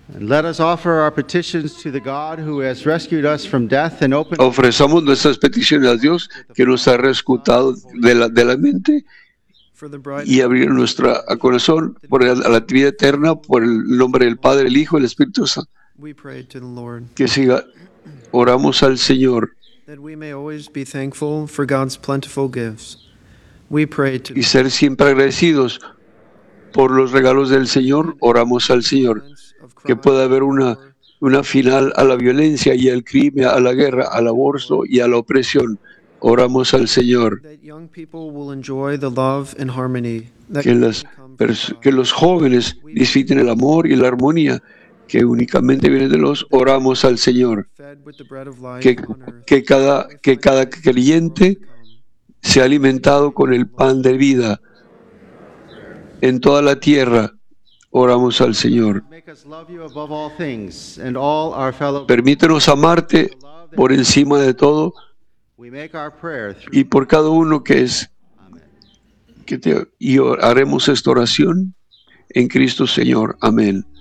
And let us offer our petitions to the God who has rescued us from death and opened Ofrezcamos nuestras peticiones a Dios, que nos ha rescatado de la mente for the bright y abrir nuestro corazón por la vida eterna, por el nombre del Padre, el Hijo y el Espíritu Santo. we pray to the Lord Que siga, oramos al Señor that we may always be thankful for God's plentiful gifts. We pray to y ser siempre agradecidos por los regalos del Señor. Oramos al Señor que pueda haber una final a la violencia y al crimen, a la guerra, al aborto y a la opresión. Oramos al Señor that young people will enjoy the love and harmony that que, can come from God. que los jóvenes disfruten el amor y la armonía que únicamente viene de los. Oramos al Señor Fed with the bread of life que, on earth, que cada creyente sea alimentado con el pan de vida en toda la tierra. Oramos al Señor. make us love you above all things and all our fellow. Permítenos amarte por encima de todo We make our prayer through. y por cada uno que es. Amen. Y haremos esta oración en Cristo Señor. Amén.